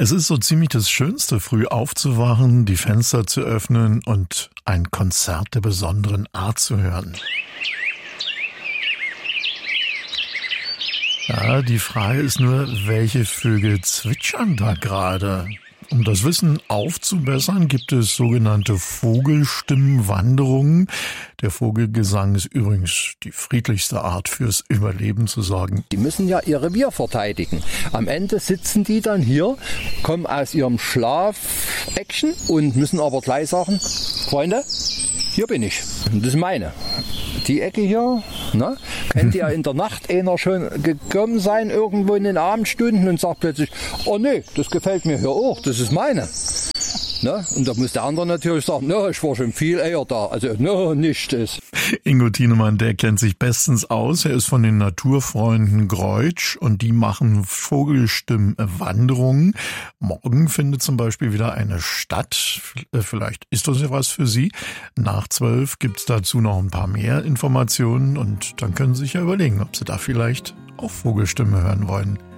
Es ist so ziemlich das Schönste, früh aufzuwachen, die Fenster zu öffnen und ein Konzert der besonderen Art zu hören. Ja, die Frage ist nur, welche Vögel zwitschern da gerade? Um das Wissen aufzubessern, gibt es sogenannte Vogelstimmenwanderungen. Der Vogelgesang ist übrigens die friedlichste Art fürs Überleben zu sorgen. Die müssen ja ihr Revier verteidigen. Am Ende sitzen die dann hier, kommen aus ihrem Schlafeckchen und müssen aber gleich sagen, Freunde, hier bin ich. Das ist meine. Die Ecke hier, ne? Könnte ja in der Nacht einer schon gekommen sein, irgendwo in den Abendstunden und sagt plötzlich, oh nee, das gefällt mir hier auch, das ist meine. Ne? Und da muss der andere natürlich sagen, no, ich war schon viel eher da, also no, nicht ist. Ingo Thienemann, der kennt sich bestens aus. Er ist von den Naturfreunden Greutsch und die machen Vogelstimmenwanderungen. Morgen findet zum Beispiel wieder eine statt. Vielleicht ist das ja was für Sie. Nach 12 gibt's dazu noch ein paar mehr Informationen und dann können Sie sich ja überlegen, ob Sie da vielleicht auch Vogelstimme hören wollen.